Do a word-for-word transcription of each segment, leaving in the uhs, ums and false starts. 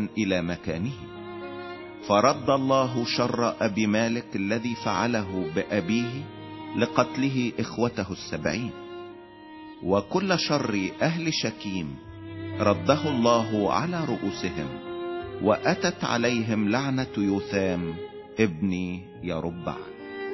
إلى مكانه. فرد الله شر أبي مالك الذي فعله بأبيه لقتله إخوته السبعين، وكل شر أهل شكيم رده الله على رؤوسهم، وأتت عليهم لعنة يوثام ابن يربعل.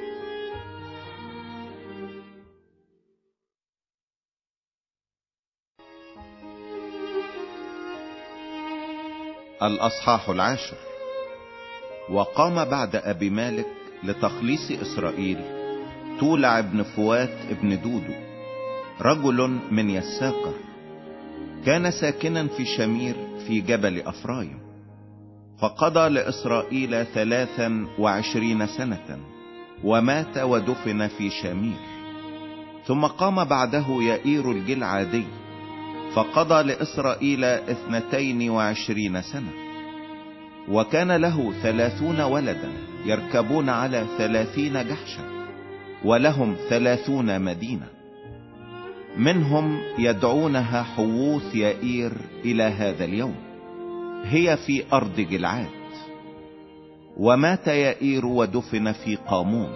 الأصحاح العاشر. وقام بعد أبي مالك لتخليص إسرائيل تولع ابن فوات ابن دودو، رجل من يساقر، كان ساكنا في شمير في جبل أفرايم، فقضى لإسرائيل ثلاثا وعشرين سنة، ومات ودفن في شمير. ثم قام بعده يائير الجلعادي، فقضى لإسرائيل اثنتين وعشرين سنة، وكان له ثلاثون ولدا يركبون على ثلاثين جحشا، ولهم ثلاثون مدينة، منهم يدعونها حووث يائير إلى هذا اليوم، هي في أرض جلعاد. ومات يائير ودفن في قامون.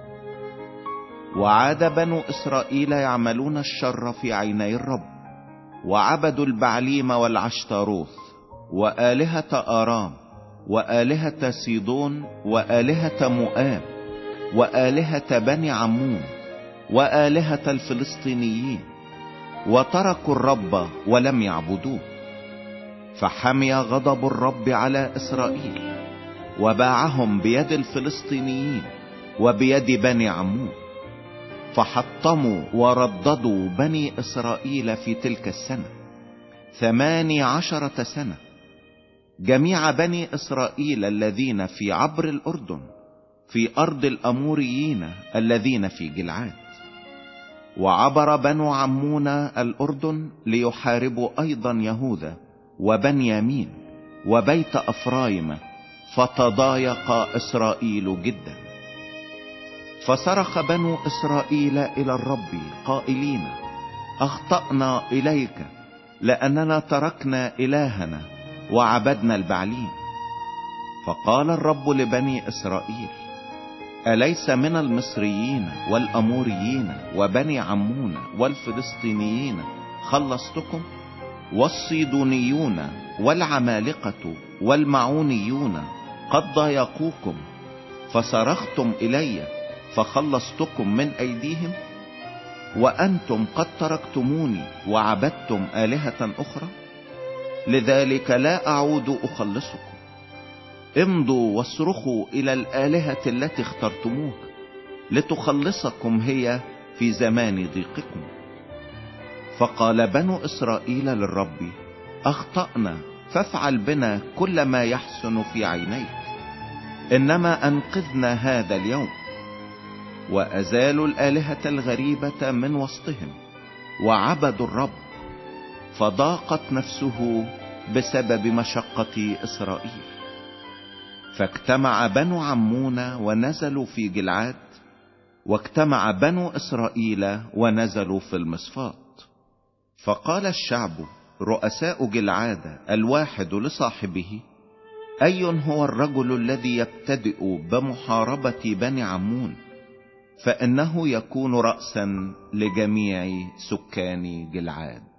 وعاد بنو إسرائيل يعملون الشر في عيني الرب، وعبدوا البعليم والعشتاروث وآلهة آرام وآلهة سيدون وآلهة مؤاب وآلهة بني عمون وآلهة الفلسطينيين، وتركوا الرب ولم يعبدوه. فحمي غضب الرب على إسرائيل، وباعهم بيد الفلسطينيين وبيد بني عمون، فحطموا ورددوا بني إسرائيل في تلك السنة ثماني عشرة سنة، جميع بني إسرائيل الذين في عبر الأردن في أرض الأموريين الذين في جلعاد. وعبر بنو عمون الأردن ليحاربوا أيضا يهوذا وبنيامين وبيت أفرايم، فتضايق إسرائيل جدا. فصرخ بنو إسرائيل إلى الرب قائلين: أخطأنا إليك، لأننا تركنا إلهنا وعبدنا البعليم. فقال الرب لبني إسرائيل: أليس من المصريين والأموريين وبني عمون والفلسطينيين خلصتكم؟ والصيدونيون والعمالقة والمعونيون قد ضايقوكم، فصرختم إلي فخلصتكم من أيديهم؟ وأنتم قد تركتموني وعبدتم آلهة أخرى، لذلك لا أعود أخلصكم. امضوا واصرخوا إلى الآلهة التي اخترتموها لتخلصكم هي في زمان ضيقكم. فقال بنو إسرائيل للرب: أخطأنا، فافعل بنا كل ما يحسن في عينيك، إنما أنقذنا هذا اليوم. وأزالوا الآلهة الغريبة من وسطهم وعبدوا الرب، فضاقت نفسه بسبب مشقة إسرائيل. فاجتمع بنو عمون ونزلوا في جلعاد، واجتمع بنو إسرائيل ونزلوا في المصفات. فقال الشعب رؤساء جلعاد الواحد لصاحبه: أي هو الرجل الذي يبتدئ بمحاربة بني عمون؟ فإنه يكون رأسا لجميع سكان جلعاد.